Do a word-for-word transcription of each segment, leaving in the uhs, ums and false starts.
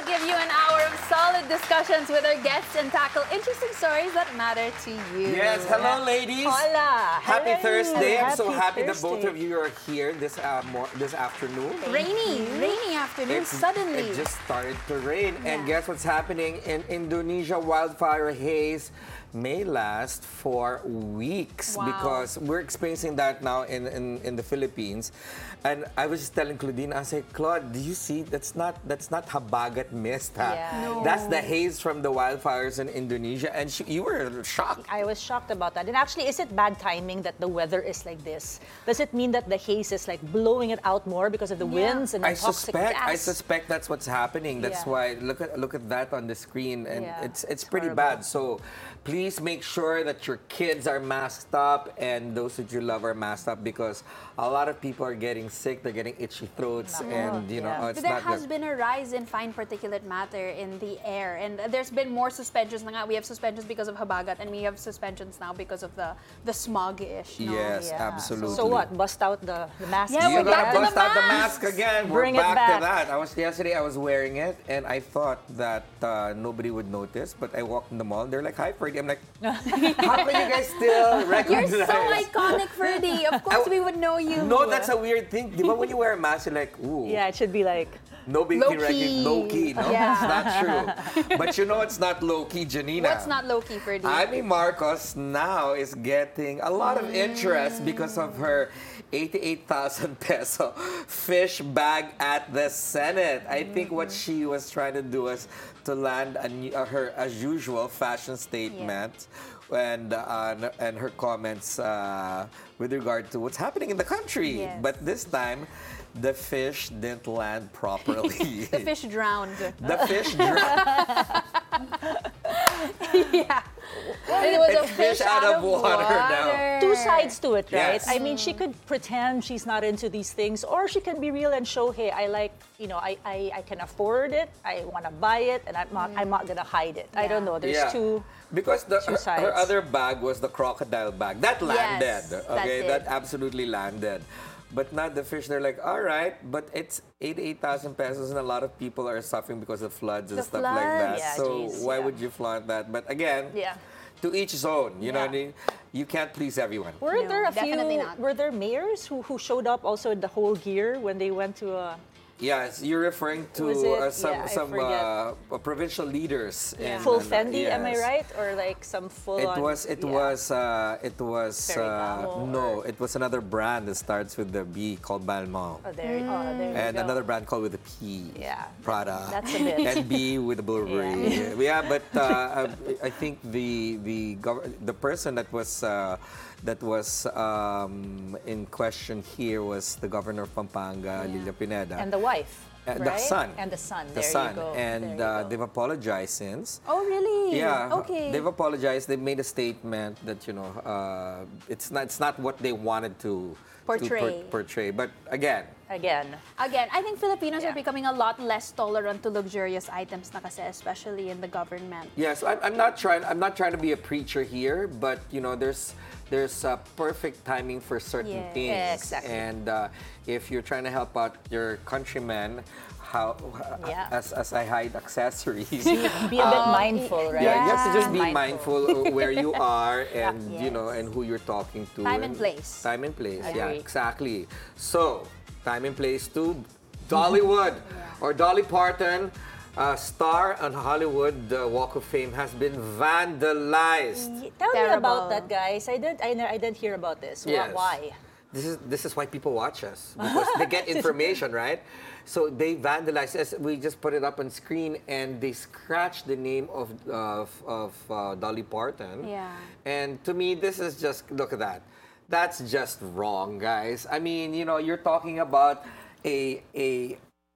give you an hour of solid discussions with our guests and tackle interesting stories that matter to you. Yes, hello ladies. Hola. Happy Hello. Thursday. I'm so Happy happy that both Thursday. of you are here this uh, mor- this afternoon. Rainy, rainy afternoon, suddenly. It just started to rain. And Yeah. guess what's happening in Indonesia? Wildfire haze may last for weeks Wow. because we're experiencing that now in, in, in the Philippines. And I was just telling Claudine, I said, Claude, do you see? That's not that's not habagat mist, ha? Yeah. No. That's the haze from the wildfires in Indonesia. And she, you were shocked. I was shocked about that. And actually, is it bad timing that the weather is like this? Does it mean that the haze is like blowing it out more because of the Yeah. winds and the I toxic suspect. gas? I suspect that's what's happening. That's Yeah. why look at look at that on the screen, and Yeah, it's it's it's pretty horrible. bad. So please make sure that your kids are masked up and those that you love are masked up because a lot of people are getting sick. They're getting itchy throats, Nako, and you know yeah. oh, it's So there not has good. been a rise in fine particulate matter in the air, and there's been more suspensions. Na nga. We have suspensions because of habagat, and we have suspensions now because of the the smog-ish. No? Yes, Yeah. absolutely. So what? Bust out the, the mask? Yeah, You we're back gotta to the bust out the mask. mask again. Bring We're it back, to back. that. I was yesterday. I was wearing it, and I thought that uh, nobody would notice. But I walked in the mall. They're like, "Hi, Ferdy." I'm like, "How can you guys still You're recognize?" so iconic, Ferdy. Of course, I- we would know you. No, that's a weird thing. Di ba when you wear a mask, you're like, ooh. Yeah, it should be like... Nobody Low can recognize key. low key. No, Yeah. it's not true. But you know it's not low key, Janina. What's not low-key, Ferdy? Amy Marcos now is getting a lot of interest because of her eighty-eight thousand peso fish bag at the Senate. I think what she was trying to do was to land a, new- uh, her, as usual, fashion statement. And uh, and her comments uh, with regard to what's happening in the country. Yes. But this time, the fish didn't land properly. The fish drowned. The fish drowned. yeah. It was a It's fish, out, of water. now. Two sides to it, right? Yes. I mean, she could pretend she's not into these things, or she can be real and show, hey, I like, you know, I I, I can afford it, I want to buy it, and I'm not, I'm not gonna hide it. I don't Yeah. know. There's Yeah. two. Because the, two her, sides. her other bag was the crocodile bag. That landed. that okay, did. that absolutely landed. But not the fish. They're like, all right, but it's eighty-eight thousand pesos, and a lot of people are suffering because of floods and The stuff like that. floods. Yeah, so geez, why yeah. would you flaunt that? But again, Yeah. to each his own. You know Yeah. what I mean? You can't please everyone. Were No, there a few? definitely not. Were there mayors who, who showed up also in the whole gear when they went to a? Yes, you're referring to Was it? uh, some Yeah, I some forget. uh, provincial leaders. Yeah. in- Full in- Fendi, am I yes. right? Or like some full? It on, was. It yeah. was. Uh, it was. Uh, Ferragamo no, or- it was another brand that starts with the B called Balmain, Oh, there, oh, there and you go. another brand called with a P. Yeah. Prada. That's a bit. And B with the Burberry. Yeah, but uh, I I think the the gov- the person that was. Uh, that was um, in question here was the governor of Pampanga, Lilia Pineda. And the wife. Uh, the right? son. And the son. The there son. you go. And There you uh, go. they've apologized since. Oh, really? Yeah, Okay. they've apologized. They made a statement that you know uh, it's not it's not what they wanted to Portray. to por- portray. But again, Again. Again, I think Filipinos are Yeah. becoming a lot less tolerant to luxurious items na kasi, especially in the government. yes, I'm, I'm not trying. I'm not trying to be a preacher here, but you know, there's there's a perfect timing for certain Yes. things. Yeah, exactly. And uh, if you're trying to help out your countrymen, how Yeah. as as I hide accessories. Be a bit mindful, right? Yeah, you have to just be Mindful. mindful of where you are and you know Yes. and who you're talking to. Time and place. Time and place. Yeah, Agree. exactly. So, time and place to Dollywood or Dolly Parton, uh, star on Hollywood uh, Walk of Fame, has been vandalized. Tell me Terrible. about that, guys. I didn't. I, I didn't hear about this. Wh- Yes. Why? This is this is why people watch us because they get information, right? So they vandalized. As we just put it up on screen, and they scratched the name of of, of uh, Dolly Parton. Yeah. And to me, this is just look at that. That's just wrong, guys. I mean, you know, you're talking about a a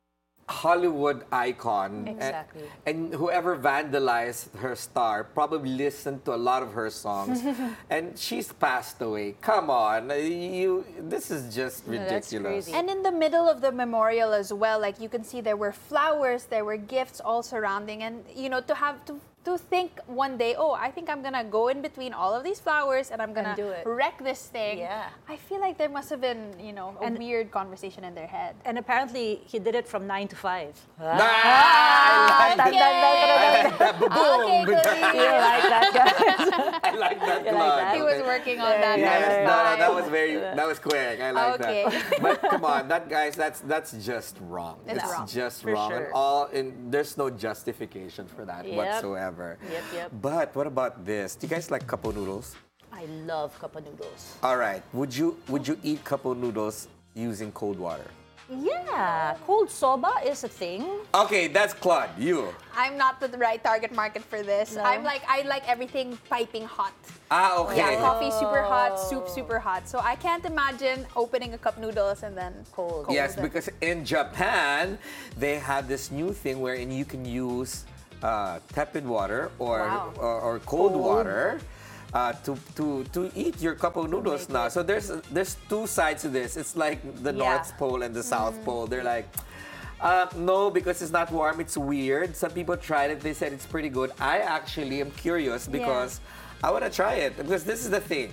Hollywood icon. Exactly. And, and whoever vandalized her star probably listened to a lot of her songs. And she's passed away. Come on. You this is just No, that's ridiculous. crazy. And in the middle of the memorial as well, like you can see there were flowers, there were gifts all surrounding, and you know to have to to think one day, oh, I think I'm gonna go in between all of these flowers and I'm gonna do it. wreck this thing. Yeah. I feel like there must have been, you know, a And- weird conversation in their head. And apparently, he did it from nine to five. Ah, I like that. Okay, You Claudine. like that, guys? I like that, You like Claude. that? He was working on that. Yeah, Yes, yeah, no, no, time. that was very, that was quick. I like Okay. that. But come on, that guys, that's that's just wrong. It's wrong. just For wrong. sure. And all, in, there's no justification for that Yep. whatsoever. Yep, yep. But what about this? Do you guys like cup noodles? I love cup of noodles. All right. Would you would you eat cup noodles using cold water? Yeah, cold soba is a thing. Okay, that's Claude. You. I'm not the right target market for this. No? I'm like, I like everything piping hot. Ah, okay. Yeah, coffee super hot, soup super hot. So I can't imagine opening a cup noodles and then Cold. Yes, because in Japan, they have this new thing wherein you can use uh, tepid water or Wow. or, or cold, water uh, to to to eat your cup of noodles now. So there's there's two sides to this. It's like the Yeah. North Pole and the South Pole. They're like. Uh, no, because it's not warm. It's weird. Some people tried it. They said it's pretty good. I actually am curious because I want to try it. Because this is the thing.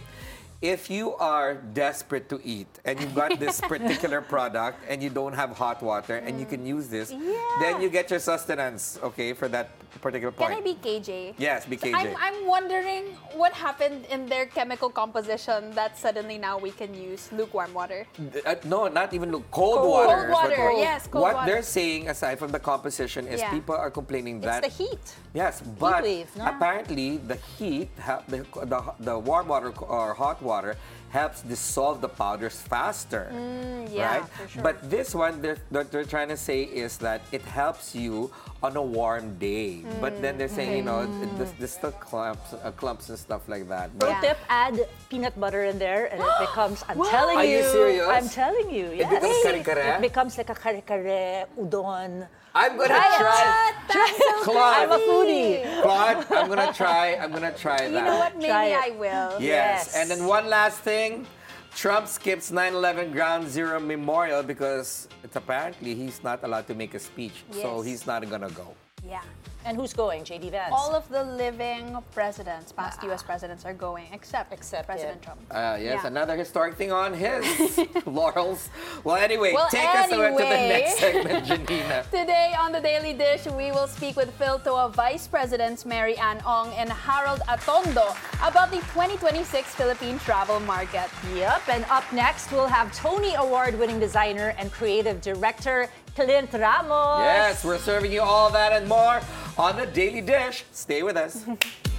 If you are desperate to eat and you've got this particular product and you don't have hot water and you can use this, then you get your sustenance, okay, for that particular point. can I be K J? Yes, be K J. I'm, I'm wondering what happened in their chemical composition that suddenly now we can use lukewarm water. Uh, no, not even look, cold, Cold. water. Cold is what water, we're- yes, cold what water. they're saying, aside from the composition, is Yeah. people are complaining It's that the heat. yes, but wave, no? apparently the heat, ha- the, the the warm water or hot water helps dissolve the powders faster, yeah, right? for sure. But this one, they're, what they're trying to say is that it helps you on a warm day. But then they're saying, you know, it- this, this still clumps, uh, clumps and stuff like that. But Pro Yeah. tip, add peanut butter in there and it becomes, I'm telling Are you you. serious? I'm telling you, It yes. becomes kare-kare? It becomes like a kare-kare, udon. I'm gonna Try it. try. That's so Claude. I'm a foodie. Claude, I'm gonna try. I'm gonna try that. You know what? Maybe Try I it. will. Yes. Yes. And then one last thing. Trump skips nine eleven Ground Zero Memorial because it's apparently he's not allowed to make a speech. So Yes. he's not gonna go. Yeah. And who's going? J D Vance. All of the living presidents, past U S presidents, are going, except, Except President him. Trump. Uh, yes, Yeah. another historic thing on his laurels. Well, anyway, Well, take us over to the anyway. next segment, Janina. Today on the Daily Dish, we will speak with PhilToa Vice Presidents Mary Ann Ong and Harold Atondo about the twenty twenty-six Philippine travel market. Yep, and up next, we'll have Tony Award-winning designer and creative director, Clint Ramos. Yes, we're serving you all that and more on the Daily Dish. Stay with us.